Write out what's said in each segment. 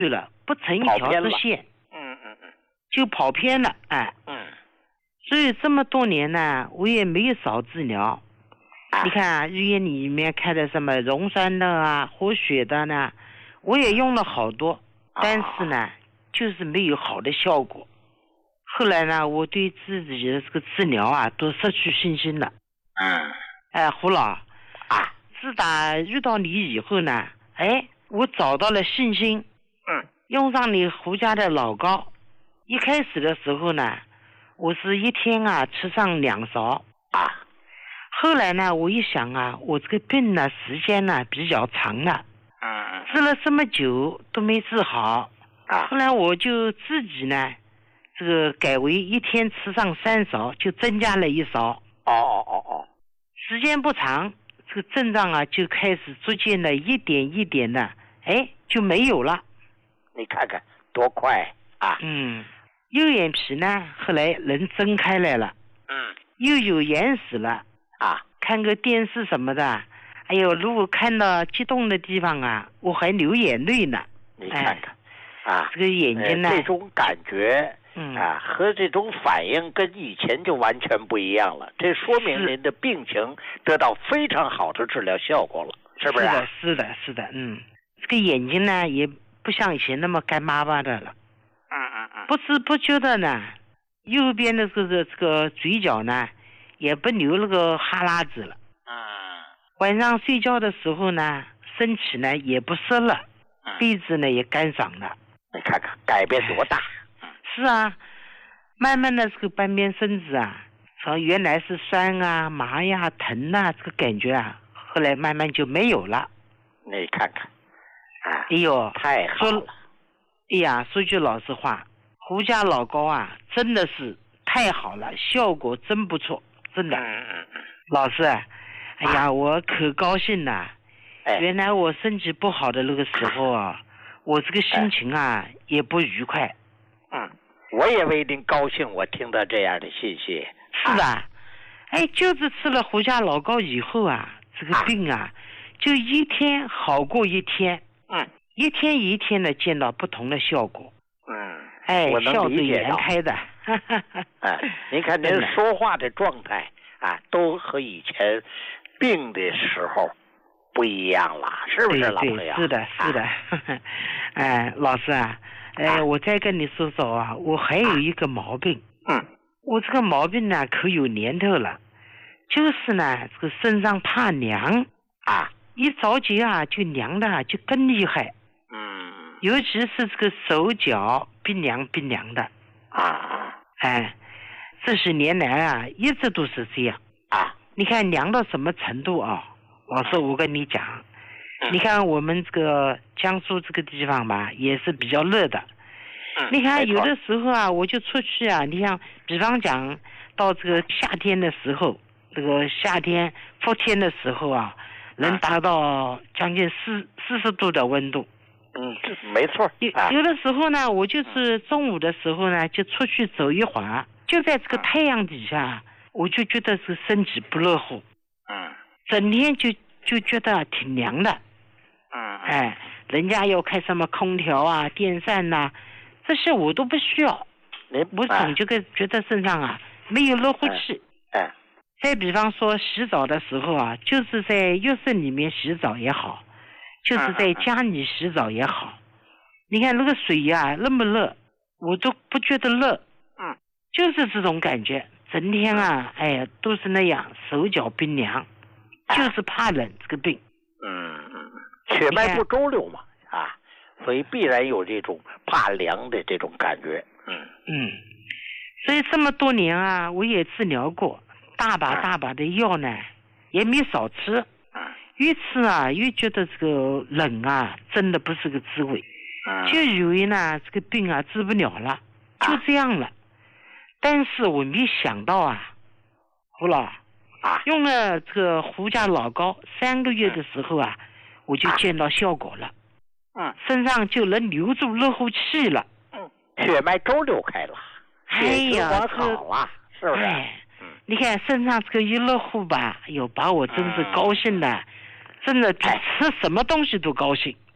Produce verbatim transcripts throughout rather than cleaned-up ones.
对了，不成一条直线， 嗯嗯嗯， 就跑偏了，哎， 嗯， 所以这么多年呢，我也没有少治疗。 啊、 你看啊，医院里面开的什么溶栓的啊、活血的呢，我也用了好多，但是呢，啊、就是没有好的效果。后来呢，我对自己的这个治疗啊，都失去信心了。 嗯， 哎，胡老啊， 自打遇到你以后呢，哎，我找到了信心。 嗯， 用上你胡家的老膏，一开始的时候呢，我是一天啊吃上两勺啊。 后来呢，我一想啊，我这个病呢时间呢比较长了， 嗯， 治了这么久都没治好， 啊， 后来我就自己呢，这个改为一天吃上三勺，就增加了一勺。 哦哦哦哦， 时间不长，这个症状啊就开始逐渐的一点一点的，哎，就没有了。 你看看多快啊！ 嗯，右眼皮呢，后来能睁开来了， 嗯， 又有眼屎了啊， 看个电视什么的，哎呦，如果看到激动的地方啊，我还流眼泪呢。 你看看，哎、啊， 这个眼睛呢， 呃、这种感觉， 嗯啊，和这种反应跟以前就完全不一样了。这说明您的病情得到非常好的治疗效果了，是不是、啊？ 是的，是的，是的，嗯，这个眼睛呢也不像以前那么干巴巴的了。 嗯嗯嗯。 不知不觉的呢，右边的这个这个嘴角呢，也不流那个哈喇子了。 嗯。 晚上睡觉的时候呢，身体呢也不湿了，鼻子呢也干爽了。 你看看改变多大。 是啊，慢慢的这个半边身子啊，从原来是酸啊、麻呀、疼啊这个感觉啊，后来慢慢就没有了。 你看看，啊， 哎呦， 太好了！ 哎呀，说句老实话，胡家老膏啊，真的是太好了，效果真不错，真的。 嗯嗯嗯。 老师，哎呀，啊、我可高兴了。 哎， 原来我身体不好的那个时候啊，我这个心情啊、哎、也不愉快。 嗯，我也为您高兴，我听到这样的信息。 是的，啊、哎，就是吃了胡家老膏以后啊，这个病啊，啊就一天好过一天。 嗯， 一天一天的见到不同的效果。 嗯， 哎， 我能理解到。 笑逐颜开的。 哎，您看您说话的状态啊，都和以前病的时候不一样了，是不是老师呀？ 是的，是的。哎，老师啊，哎、啊，我再跟你说说啊，我还有一个毛病。 嗯。 我这个毛病呢，可有年头了，就是呢，这个身上怕凉啊， 一着急啊，就凉的就更厉害。 嗯。 尤其是这个手脚冰凉冰凉的。 啊。 哎，这些年来啊，一直都是这样。 啊。 你看凉到什么程度啊？老师，我跟你讲，嗯、你看我们这个江苏这个地方吧，也是比较热的。 嗯、 你看有的时候啊，我就出去啊，你像比方讲到这个夏天的时候，这个夏天伏天的时候啊，能达到将近四四十度的温度。 嗯，这没错。 有有的时候呢，我就是中午的时候呢，就出去走一会儿，就在这个太阳底下，我就觉得是身体不热乎。 嗯。 整天就就觉得挺凉的。 嗯。 哎，人家要开什么空调啊、电扇呐、啊，这些我都不需要。我总觉得觉得身上啊没有热乎气。 哎。哎再比方说洗澡的时候啊，就是在浴室里面洗澡也好，就是在家里洗澡也好，你看那个水呀、啊、那么热，我都不觉得热。 嗯。 就是这种感觉，整天啊，哎呀，都是那样，手脚冰凉，就是怕冷这个病。 嗯嗯，血脉不周流嘛，啊，所以必然有这种怕凉的这种感觉。嗯嗯，所以这么多年啊，我也治疗过。大把大把的药呢，也没少吃。越吃啊，越觉得这个冷啊，真的不是个滋味。就以为呢，这个病啊治不了了，就这样了。但是我没想到啊，胡老啊， 用了这个胡家老膏三个月的时候啊，我就见到效果了。 嗯， 身上就能留住热乎气了。 嗯，血脉周流开了，血循环好了，是不是？ 哎你看身上这个一热乎吧，哎呦，把我真是高兴的，嗯、真的比吃什么东西都高兴，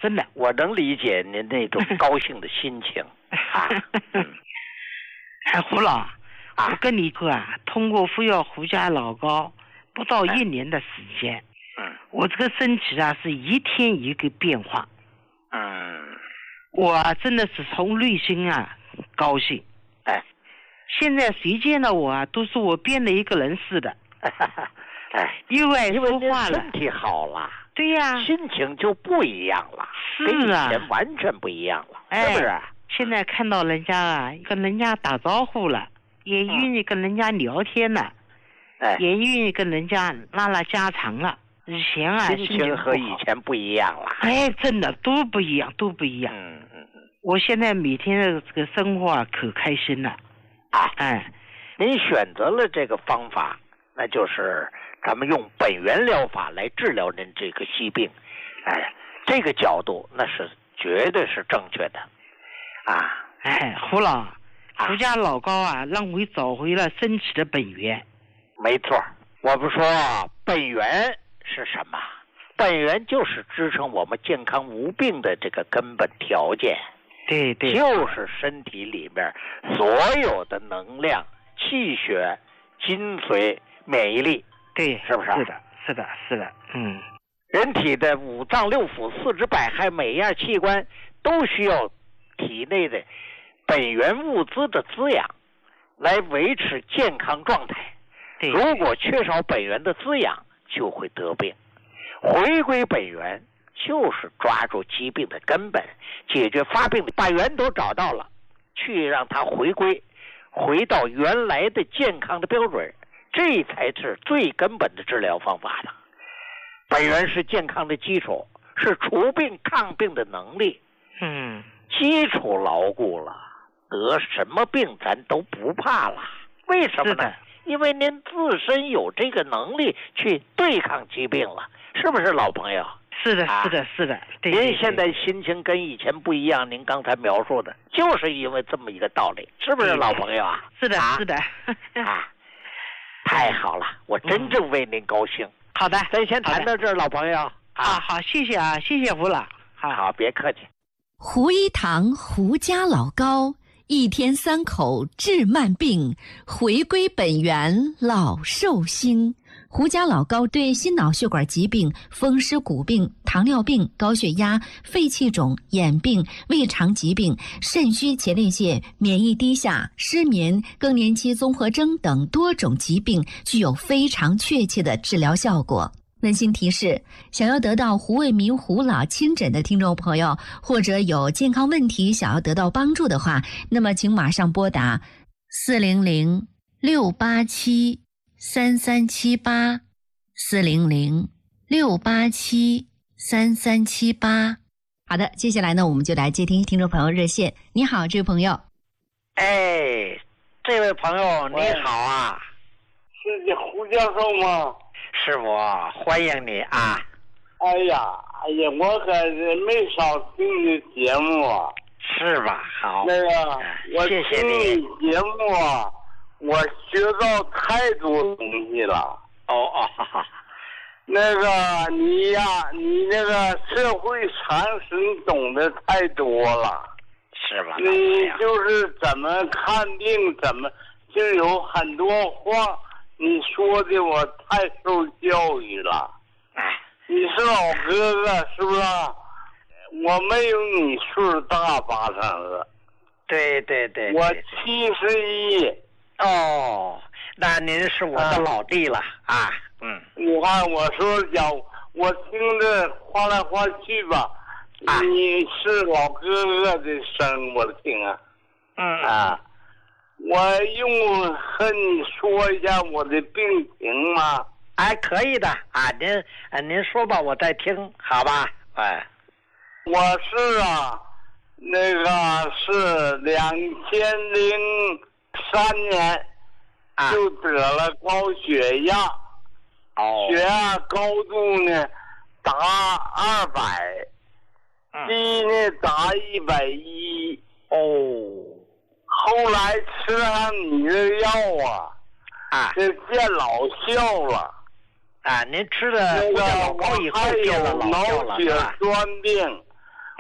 真的， 我能理解您那种高兴的心情啊。嗯、 哎，胡老，啊、我跟你说啊，通过服药胡家老膏不到一年的时间， 嗯， 我这个身体啊是一天一个变化。 嗯， 我、啊、真的是从内心啊高兴。 哎， 现在谁见到我啊，都是我变了一个人似的。 哎， 又爱因为说话了， 身体好了， 对呀、 啊，心情就不一样了， 是啊， 跟以前完全不一样了， 哎、 是不是？ 现在看到人家啊，跟人家打招呼了，也愿意跟人家聊天了， 哎， 也愿意跟人家拉拉家常了。以前啊， 心情和以前不一样了。 哎，真的都不一样，都不一样。 嗯嗯嗯。 我现在每天的这个生活啊，可开心了。 啊， 哎， 您选择了这个方法，那就是咱们用本源疗法来治疗您这个疾病。哎，这个角度那是绝对是正确的。啊， 哎，胡老，胡家老高啊，让我找回了身体的本源。 没错，我不说本源是什么？本源就是支撑我们健康无病的这个根本条件。 对对， 就是身体里面所有的能量、气血、精髓、免疫力。 对， 是不是？ 是的，是的，是的，嗯。 人体的五脏六腑、四肢百骸，每样器官都需要体内的本源物资的滋养，来维持健康状态。如果缺少本源的滋养，就会得病。回归本源，就是抓住疾病的根本，解决发病的，把源头找到了，去让它回归，回到原来的健康的标准，这才是最根本的治疗方法的。本源是健康的基础，是除病抗病的能力。 嗯， 基础牢固了，得什么病咱都不怕了。为什么呢？因为您自身有这个能力去对抗疾病了，是不是老朋友？ 是的，是的，是的。对对对， 您现在心情跟以前不一样，您刚才描述的，就是因为这么一个道理，是不是老朋友啊？ 是的， 啊、 是的。 啊，太好了，我真正为您高兴。嗯、 好的， 咱先谈到这儿，老朋友。 啊，好，谢谢啊，谢谢胡老。 好好，别客气。 胡一堂胡家老膏，一天三口治慢病，回归本源老寿星。胡家老膏对心脑血管疾病、风湿骨病、糖尿病、高血压、肺气肿、眼病、胃肠疾病、肾虚前列腺、免疫低下、失眠、更年期综合征等多种疾病具有非常确切的治疗效果。温馨提示：想要得到胡卫民胡老亲诊的听众朋友，或者有健康问题想要得到帮助的话，那么请马上拨打四零零六八七三三七八四零零六八七三三七八。好的，接下来呢，我们就来接听听众朋友热线。你好，这位朋友。 哎，这位朋友你好啊， 是你胡教授吗？ 是我，欢迎你啊！ 哎呀，哎呀，我可是没少听你节目啊。 是吧？好。 那个，我谢谢你节目啊，我学到太多东西了。 哦哦，哈哈。 那个你呀，你那个社会常识你懂得太多了。 是吧？ 你就是怎么看病，怎么就有很多话。你说的我太受教育了， 哎， 你是老哥哥是不是？我没有你岁大八成了， 对对对， 我七十一。 哦，那您是我的老弟了啊，啊嗯。 你看我说讲，我听着话来话去吧，啊、你是老哥哥的声我听啊， 嗯啊。我用和你说一下我的病情吗？ 哎，可以的啊，您啊您说吧，我在听，好吧？哎， 我是啊，那个是两千零三年就得了高血压， 哦， 血压高度呢达二百，低呢达一百一， 哦。 后来吃上你的药啊， 啊， 这见老效了。 啊，您吃的那个老膏以后见了老效了， 脑血栓病，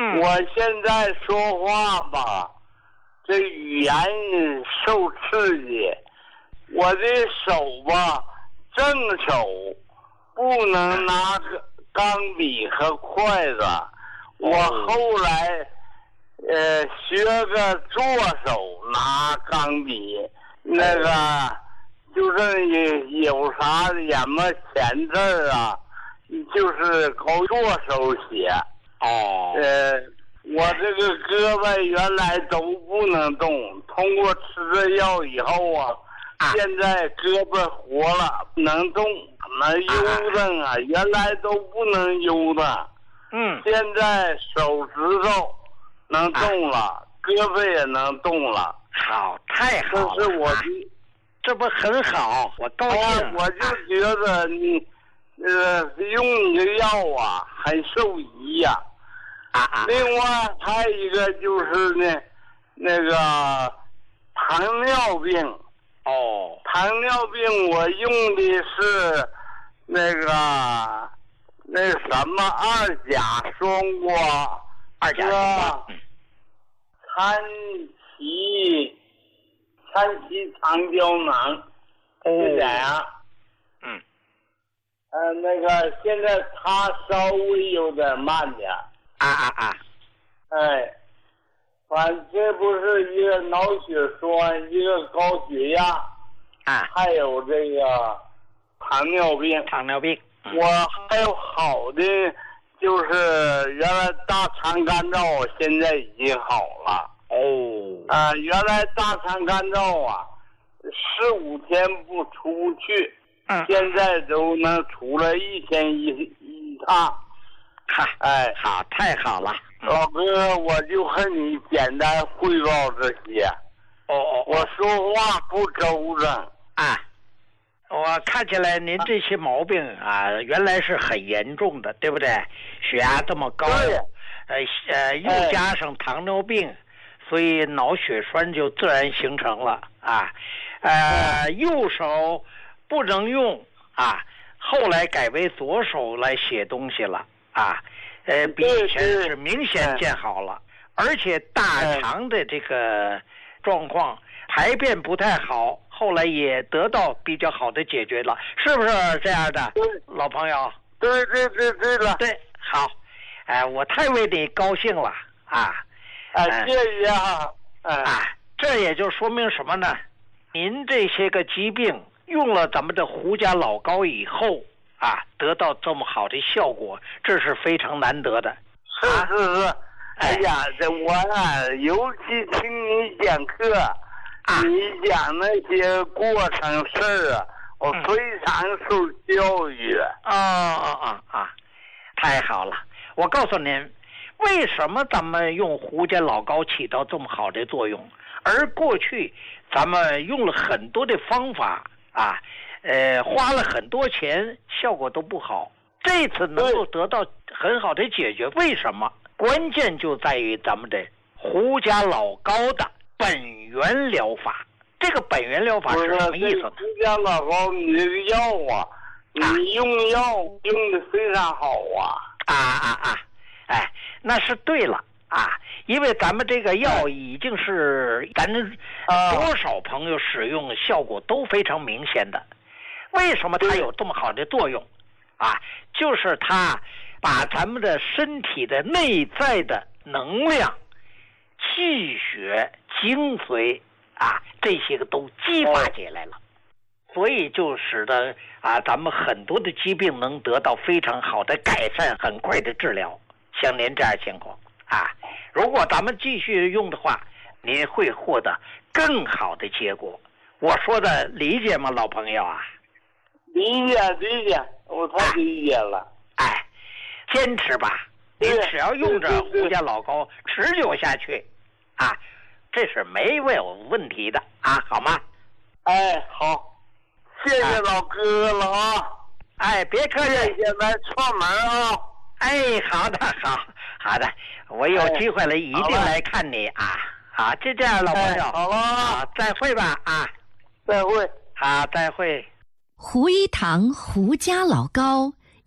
嗯， 我现在说话吧，这语言受刺激，我的手吧，正手不能拿个钢笔和筷子。我后来呃学个左手拿钢笔，那个就是有啥什么钱字啊，就是靠左手写。 哦， 呃，我这个胳膊原来都不能动，通过吃这药以后啊，啊现在胳膊活了，能动，能悠荡啊，原来都不能悠荡。 嗯， 现在手指头能动了，啊、胳膊也能动了。 好，太好了！ 这是我的， 这不很好？我高兴。 啊、我就觉得你，呃，用你的药啊，很受益呀、 啊。啊啊！ 另外还有一个就是呢，那个糖尿病。 哦。 糖尿病我用的是那个。那什么二甲双胍， 二甲双胍， 参旗参旗长胶囊，是这样。 嗯。 呃，那个现在他稍微有点慢点。 啊啊啊！ 哎，反正这不是一个脑血栓，一个高血压， 啊， 还有这个糖尿病。 糖尿病。 我还有好的，就是原来大肠干燥，现在已经好了。 哦。 啊、呃，原来大肠干燥啊，十五天不出去， 嗯， 现在都能出来一天一一趟。 哈， 哎， 好，太好了， 老哥，我就和你简单汇报这些。 哦哦， 我说话不周正啊。我看起来您这些毛病啊，原来是很严重的，对不对？血压这么高，呃呃，又加上糖尿病，所以脑血栓就自然形成了啊。呃，右手不能用啊，后来改为左手来写东西了啊，呃，比以前是明显见好了，而且大肠的这个状况，排便不太好。后来也得到比较好的解决了，是不是这样的，老朋友？ 对对对对了， 对，好，哎、呃，我太为你高兴了啊！ 啊，谢谢啊！ 啊，这也就说明什么呢？您这些个疾病用了咱们的胡家老膏以后啊，得到这么好的效果，这是非常难得的。 是是是，哎呀，这我啊，尤其听你讲课。啊、你讲那些过程事儿啊，我非常受教育。 啊啊啊啊！太好了！我告诉您，为什么咱们用胡家老膏起到这么好的作用，而过去咱们用了很多的方法啊，呃，花了很多钱，效果都不好。这次能够得到很好的解决，为什么？关键就在于咱们的胡家老膏的本源疗法。这个本源疗法是什么意思呢？ 胡家老膏，你这个药啊，你用药用的非常好啊！ 啊啊啊！哎，那是对了啊，因为咱们这个药已经是咱多少朋友使用效果都非常明显的。为什么它有这么好的作用？啊，就是它把咱们的身体的内在的能量、气血、精髓啊，这些个都激发起来了，所以就使得啊，咱们很多的疾病能得到非常好的改善，很快的治疗。像您这样情况啊，如果咱们继续用的话，您会获得更好的结果。我说的理解吗，老朋友啊？ 理解理解，我太理解了。 哎，哎坚持吧，您只要用着胡家老膏持久下去，啊，这是没有问题的啊，好吗？ 哎，好，谢谢老哥了啊！ 哎，别客气， 谢谢来串门啊！ 哎，好的，好好的，我有机会了，一定来看你啊！好，就这样，老朋友， 好了， 好，再会吧啊！ 再会， 好，再会。 胡一堂胡家老膏，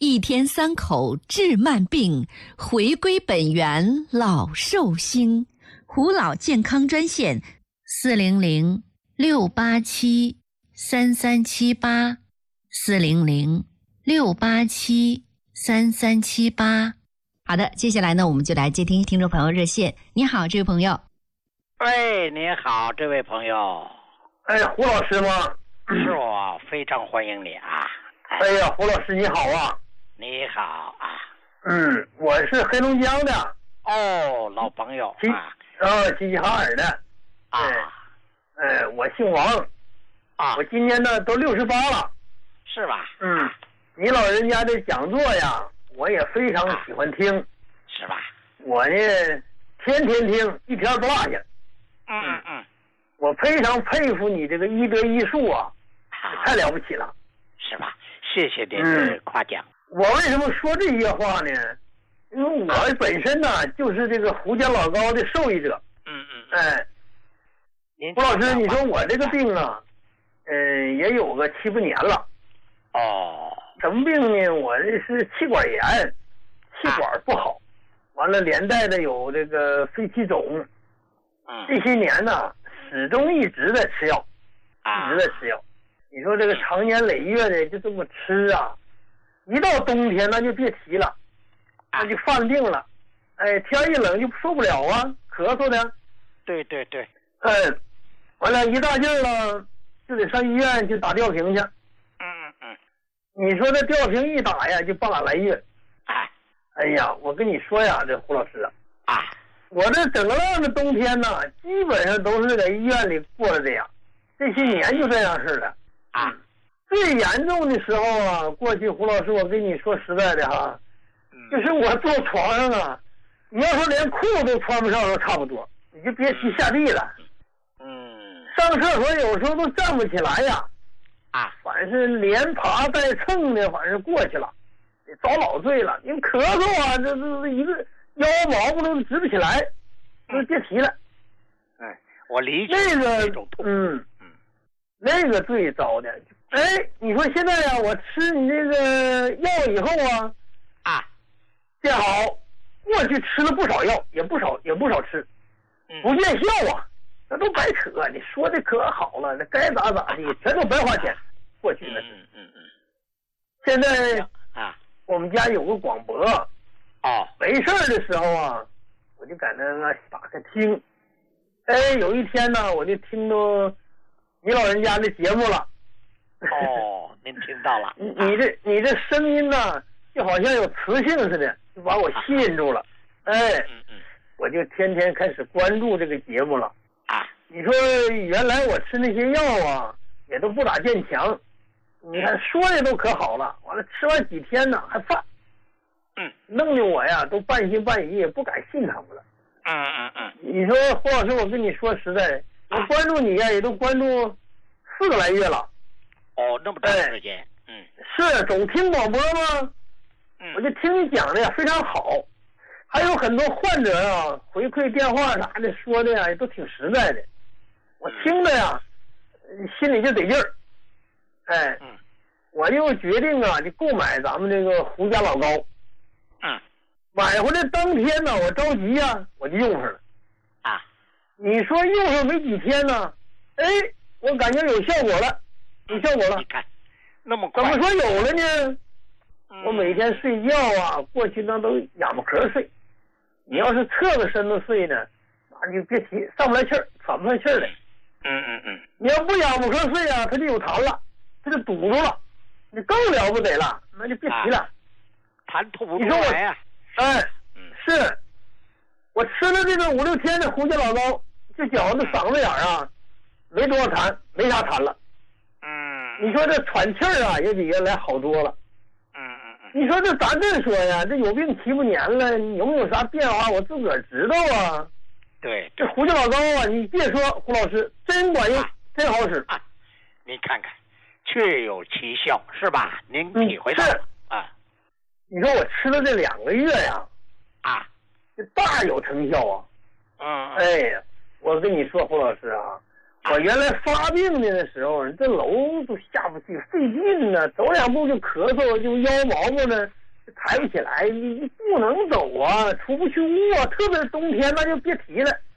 一天三口治慢病，回归本源老寿星。胡老健康专线四零零六八七三三七八四零零六八七三三七八。好的，接下来呢，我们就来接听听众朋友热线。你好，这位朋友。 喂，你好，这位朋友。 哎，胡老师吗？ 是我，非常欢迎你啊。 哎呀，胡老师你好啊。 你好啊。 嗯，我是黑龙江的。 哦，老朋友啊。 呃，齐齐哈尔的。 啊。 哎，我姓王。 啊。 我今年呢都六十八了。 是吧？ 嗯，你老人家的讲座呀，我也非常喜欢听。啊、 是吧？ 我呢，天天听，一天不落下。 嗯嗯嗯。 我非常佩服你这个医德医术啊，太了不起了。 是吧？谢谢您的夸奖。 嗯、我为什么说这些话呢？因为我本身呢、啊、就是这个胡家老高的受益者。 嗯嗯。 哎， 您胡老师，你说我这个病啊，嗯、呃，也有个七八年了。 哦。 什么病呢？我这是气管炎，气管不好，啊、完了连带的有这个肺气肿。 嗯。 这些年呢，始终一直在吃药， 啊、 一直在吃药。你说这个长年累月的就这么吃啊，一到冬天那就别提了，那就犯病了。哎，天一冷就受不了啊，咳嗽的。 对对对。 哎，完了，一大劲儿了，就得上医院去打吊瓶去。 嗯嗯嗯。 你说这吊瓶一打呀，就半个来月。 哎。 哎呀，我跟你说呀，这胡老师啊。 啊。 我这整个浪的冬天呢，基本上都是在医院里过的这样，这些年就这样似的。 啊， 最严重的时候啊，过去胡老师，我跟你说实在的哈， 嗯、 就是我坐床上啊，你要说连裤子都穿不上都差不多，你就别提下地了。 嗯。 上厕所有时候都站不起来呀。 啊。 反正是连爬带蹭的，反正过去了，遭老罪了。因为咳嗽啊，这这一个腰毛不都直不起来，都别提了。 哎，我理解那个种痛。 嗯。那个最糟的，哎，你说现在呀、啊，我吃你这个药以后啊， 啊， 见好，过去吃了不少药，也不少也不少吃， 嗯、 不见效啊，那都白扯。你说的可好了，那该咋咋的，全都白花钱。过去那是， 嗯嗯嗯。 现在啊， 我们家有个广播， 哦， 没事儿的时候啊，我就在那打开听。哎，有一天呢，我就听到你老人家的节目了。 哦，您听到了。 你你这你这声音呢，就好像有磁性似的，就把我吸引住了。哎， 嗯嗯， 我就天天开始关注这个节目了。 啊， 你说原来我吃那些药啊，也都不咋见强。你看说的都可好了，完了吃完几天呢还犯。 嗯， 弄得我呀都半信半疑，也不敢信他们了。 嗯嗯嗯。 你说胡老师，我跟你说实在，我关注你呀，也都关注四个来月了。 哦，那么长时间。哎、嗯， 是总听广播吗？ 嗯， 我就听你讲的呀非常好，还有很多患者啊回馈电话啥的说的呀也都挺实在的，我听着呀心里就得劲儿。哎， 嗯， 我就决定啊就购买咱们这个胡家老高。 嗯， 买回来当天呢我着急呀我就用上了。 啊， 你说用上没几天呢，哎，我感觉有效果了。有效果了， 你看，那么快。 怎么说有了呢？ 嗯、 我每天睡觉啊，过去那都仰巴壳睡。你要是侧个身子睡呢，那就别提，上不来气儿，喘不上气儿来。 嗯嗯嗯。 你要不仰巴壳睡啊，它就有痰了，它就堵住了，你更了不得了，那就别提了。 痰、啊、吐不出来呀、 啊。哎， 嗯， 是，我吃了这个五六天的胡家老高，就觉得嗓子眼儿啊，没多少痰，没啥痰了。 嗯， 你说这喘气儿啊，也比原来好多了。 嗯嗯嗯。 你说这咱这说呀，这有病七八年了，你有没有啥变化？我自个儿知道啊。 对。 这胡家老高啊，你别说，胡老师真管用，啊、真好使啊！您看看，确有其效，是吧？您体会到了、 嗯、 啊？ 你说我吃了这两个月呀， 啊， 这大有成效啊。 嗯。 哎呀，我跟你说，胡老师啊。 我原来发病的时候，这楼都下不去，费劲呢，走两步就咳嗽，就腰毛毛呢，抬不起来，你你不能走啊，出不去屋啊，特别是冬天那就别提了。